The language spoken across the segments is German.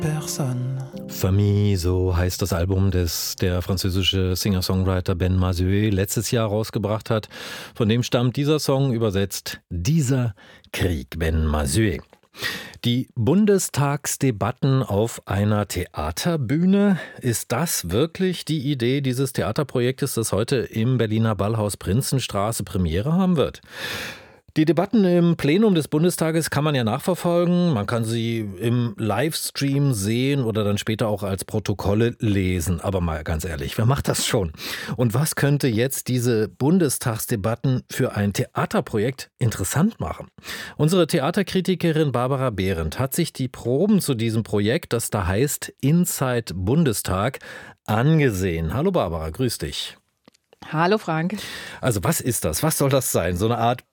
personne. Famille, so heißt das Album, das der französische Singer-Songwriter Ben Mazué letztes Jahr rausgebracht hat. Von dem stammt dieser Song, übersetzt Dieser Krieg, Ben Mazué. Die Bundestagsdebatten auf einer Theaterbühne, ist das wirklich die Idee dieses Theaterprojektes, das heute im Berliner Ballhaus Prinzenstraße Premiere haben wird? Die Debatten im Plenum des Bundestages kann man ja nachverfolgen. Man kann sie im Livestream sehen oder dann später auch als Protokolle lesen. Aber mal ganz ehrlich, wer macht das schon? Und was könnte jetzt diese Bundestagsdebatten für ein Theaterprojekt interessant machen? Unsere Theaterkritikerin Barbara Behrendt hat sich die Proben zu diesem Projekt, das da heißt Inside Bundestag, angesehen. Hallo Barbara, grüß dich. Hallo Frank. Also was ist das? Was soll das sein? So eine Art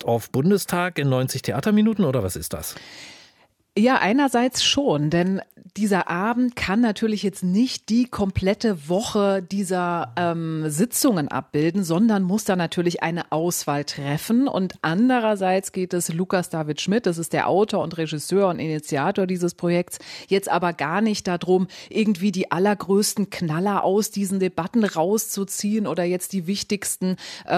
Best-of Bundestag in 90 Theaterminuten oder was ist das? Ja, einerseits schon, denn dieser Abend kann natürlich jetzt nicht die komplette Woche dieser Sitzungen abbilden, sondern muss da natürlich eine Auswahl treffen. Und andererseits geht es Lukas David Schmidt, das ist der Autor und Regisseur und Initiator dieses Projekts, jetzt aber gar nicht darum, irgendwie die allergrößten Knaller aus diesen Debatten rauszuziehen oder jetzt die wichtigsten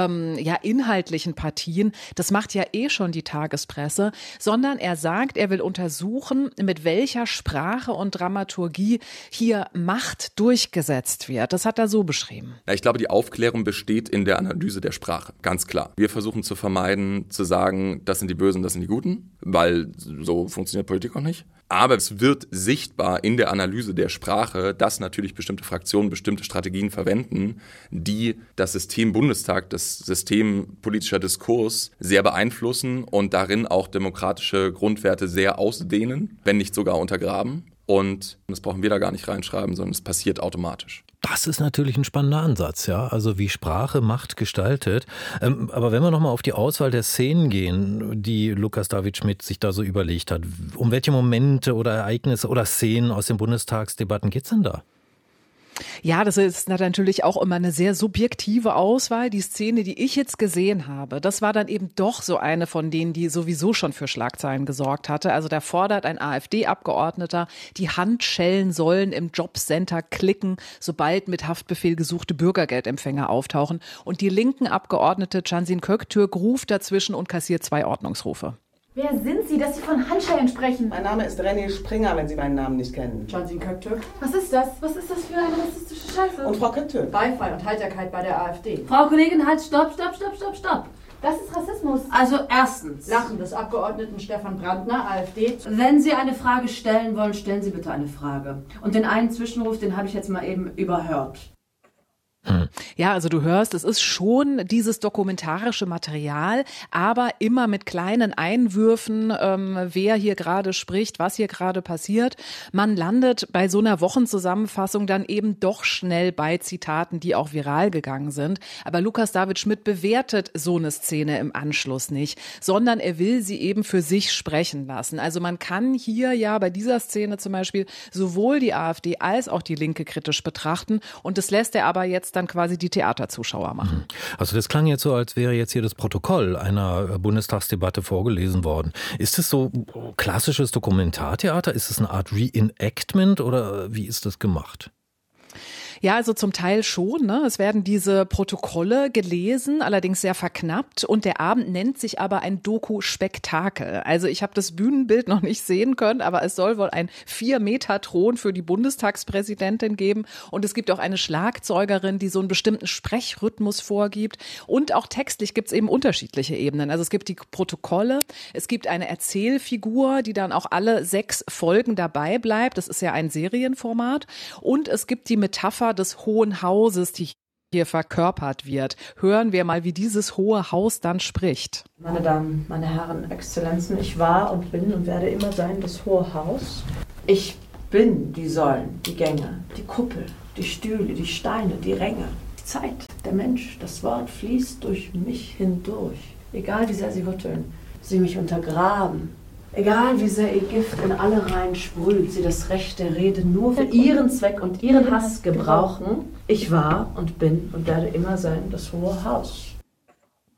inhaltlichen Partien. Das macht ja eh schon die Tagespresse, sondern er sagt, er will untersuchen, mit welcher Sprache und Dramaturgie hier Macht durchgesetzt wird. Das hat er so beschrieben. Ja, ich glaube, die Aufklärung besteht in der Analyse der Sprache, ganz klar. Wir versuchen zu vermeiden, zu sagen, das sind die Bösen, das sind die Guten, weil so funktioniert Politik auch nicht. Aber es wird sichtbar in der Analyse der Sprache, dass natürlich bestimmte Fraktionen bestimmte Strategien verwenden, die das System Bundestag, das System politischer Diskurs sehr beeinflussen und darin auch demokratische Grundwerte sehr ausdehnen, wenn nicht sogar untergraben. Und das brauchen wir da gar nicht reinschreiben, sondern es passiert automatisch. Das ist natürlich ein spannender Ansatz, ja, also wie Sprache Macht gestaltet. Aber wenn wir nochmal auf die Auswahl der Szenen gehen, die Lukas David Schmidt sich da so überlegt hat, um welche Momente oder Ereignisse oder Szenen aus den Bundestagsdebatten geht's denn da? Ja, das ist natürlich auch immer eine sehr subjektive Auswahl. Die Szene, die ich jetzt gesehen habe, das war dann eben doch so eine von denen, die sowieso schon für Schlagzeilen gesorgt hatte. Also da fordert ein AfD-Abgeordneter, die Handschellen sollen im Jobcenter klicken, sobald mit Haftbefehl gesuchte Bürgergeldempfänger auftauchen. Und die linken Abgeordnete Cansin Köktürk ruft dazwischen und kassiert 2 Ordnungsrufe. Wer sind Sie, dass Sie von Handschellen sprechen? Mein Name ist René Springer, wenn Sie meinen Namen nicht kennen. Cansin Köktürk. Was ist das? Was ist das für eine rassistische Scheiße? Und Frau Köktürk. Beifall und Heiterkeit bei der AfD. Frau Kollegin, halt, stopp. Das ist Rassismus. Also erstens, Lachen des Abgeordneten Stefan Brandner, AfD. wenn Sie eine Frage stellen wollen, stellen Sie bitte eine Frage. Und den einen Zwischenruf, den habe ich jetzt mal eben überhört. Ja, also du hörst, es ist schon dieses dokumentarische Material, aber immer mit kleinen Einwürfen, wer hier gerade spricht, was hier gerade passiert. Man landet bei so einer Wochenzusammenfassung dann eben doch schnell bei Zitaten, die auch viral gegangen sind. Aber Lukas David Schmidt bewertet so eine Szene im Anschluss nicht, sondern er will sie eben für sich sprechen lassen. Also man kann hier ja bei dieser Szene zum Beispiel sowohl die AfD als auch die Linke kritisch betrachten und das lässt er aber jetzt dann quasi die Theaterzuschauer machen. Also das klang jetzt so, als wäre jetzt hier das Protokoll einer Bundestagsdebatte vorgelesen worden. Ist es so klassisches Dokumentartheater? Ist es eine Art Reenactment oder wie ist das gemacht? Ja, also zum Teil schon, ne? Es werden diese Protokolle gelesen, allerdings sehr verknappt und der Abend nennt sich aber ein Doku-Spektakel. Also ich habe das Bühnenbild noch nicht sehen können, aber es soll wohl ein 4-Meter-Thron für die Bundestagspräsidentin geben und es gibt auch eine Schlagzeugerin, die so einen bestimmten Sprechrhythmus vorgibt und auch textlich gibt's eben unterschiedliche Ebenen. Also es gibt die Protokolle, es gibt eine Erzählfigur, die dann auch alle 6 Folgen dabei bleibt. Das ist ja ein Serienformat und es gibt die Metapher des Hohen Hauses, die hier verkörpert wird. Hören wir mal, wie dieses Hohe Haus dann spricht. Meine Damen, meine Herren, Exzellenzen, ich war und bin und werde immer sein das Hohe Haus. Ich bin die Säulen, die Gänge, die Kuppel, die Stühle, die Steine, die Ränge, die Zeit, der Mensch, das Wort fließt durch mich hindurch. Egal wie sehr sie rütteln, sie mich untergraben. Egal wie sehr ihr Gift in alle Reihen sprüht, sie das Recht der Rede nur für ihren Zweck und ihren Hass gebrauchen. Ich war und bin und werde immer sein das Hohe Haus.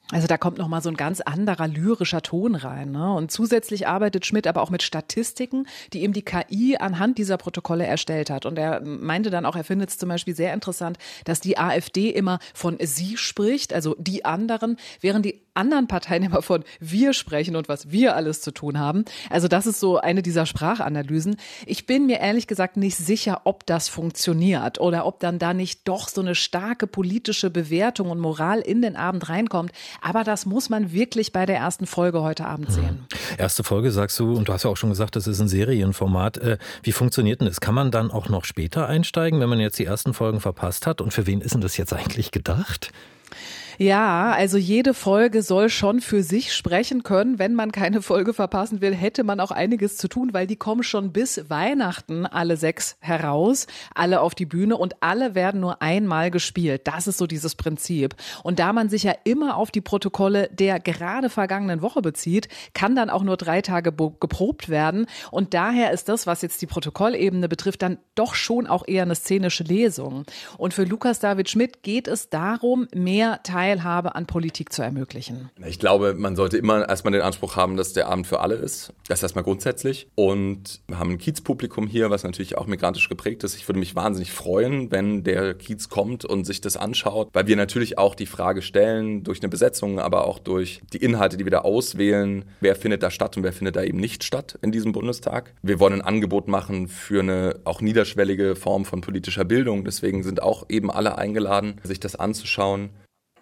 Also da kommt nochmal so ein ganz anderer lyrischer Ton rein, ne? Und zusätzlich arbeitet Schmidt aber auch mit Statistiken, die ihm die KI anhand dieser Protokolle erstellt hat. Und er meinte dann auch, er findet es zum Beispiel sehr interessant, dass die AfD immer von sie spricht, also die anderen, während die anderen Parteien immer von wir sprechen und was wir alles zu tun haben. Also das ist so eine dieser Sprachanalysen. Ich bin mir ehrlich gesagt nicht sicher, ob das funktioniert oder ob dann da nicht doch so eine starke politische Bewertung und Moral in den Abend reinkommt. Aber das muss man wirklich bei der ersten Folge heute Abend sehen. Erste Folge sagst du, und du hast ja auch schon gesagt, das ist ein Serienformat. Wie funktioniert denn das? Kann man dann auch noch später einsteigen, wenn man jetzt die ersten Folgen verpasst hat? Und für wen ist denn das jetzt eigentlich gedacht? Ja, also jede Folge soll schon für sich sprechen können. Wenn man keine Folge verpassen will, hätte man auch einiges zu tun, weil die kommen schon bis Weihnachten alle 6 heraus, alle auf die Bühne und alle werden nur einmal gespielt. Das ist so dieses Prinzip. Und da man sich ja immer auf die Protokolle der gerade vergangenen Woche bezieht, kann dann auch nur 3 Tage geprobt werden. Und daher ist das, was jetzt die Protokollebene betrifft, dann doch schon auch eher eine szenische Lesung. Und für Lukas David Schmidt geht es darum, mehr Teilhabe an Politik zu ermöglichen. Ich glaube, man sollte immer erstmal den Anspruch haben, dass der Abend für alle ist. Das ist erstmal grundsätzlich. Und wir haben ein Kiezpublikum hier, was natürlich auch migrantisch geprägt ist. Ich würde mich wahnsinnig freuen, wenn der Kiez kommt und sich das anschaut, weil wir natürlich auch die Frage stellen, durch eine Besetzung, aber auch durch die Inhalte, die wir da auswählen, wer findet da statt und wer findet da eben nicht statt in diesem Bundestag. Wir wollen ein Angebot machen für eine auch niederschwellige Form von politischer Bildung. Deswegen sind auch eben alle eingeladen, sich das anzuschauen.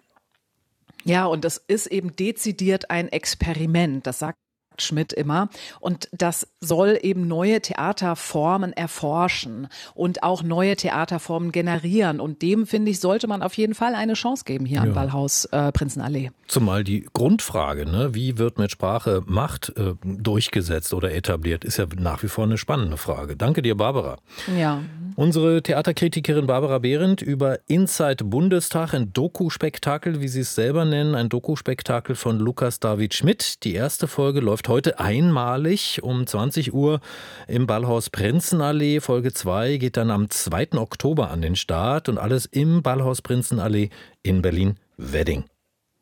Ja, und das ist eben dezidiert ein Experiment, das sagt Schmidt immer. Und das soll eben neue Theaterformen erforschen und auch neue Theaterformen generieren. Und dem, finde ich, sollte man auf jeden Fall eine Chance geben hier am Ballhaus Prinzenallee. Zumal die Grundfrage, ne, wie wird mit Sprache Macht durchgesetzt oder etabliert, ist ja nach wie vor eine spannende Frage. Danke dir, Barbara. Ja. Unsere Theaterkritikerin Barbara Behrendt über Inside Bundestag, ein Doku-Spektakel, wie sie es selber nennen, ein Doku-Spektakel von Lukas David Schmidt. Die erste Folge läuft heute einmalig um 20 Uhr im Ballhaus Prinzenallee. Folge 2 geht dann am 2. Oktober an den Start und alles im Ballhaus Prinzenallee in Berlin-Wedding.